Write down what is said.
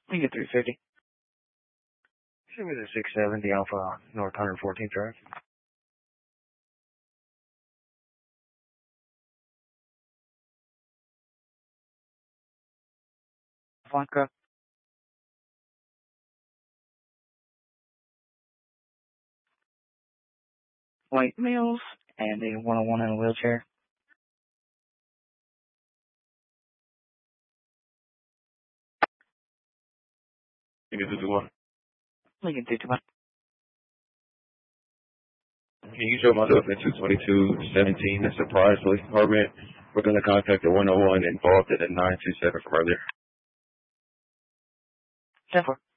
You get 350. Show me the 670 Alpha North 114th Drive. Blanca. White males and a 101 in a wheelchair. Lincoln 221. Lincoln 221. Can you show myself in 22217, the surprise police department? We're going to contact the 101 involved in the 927 from earlier. 10-4.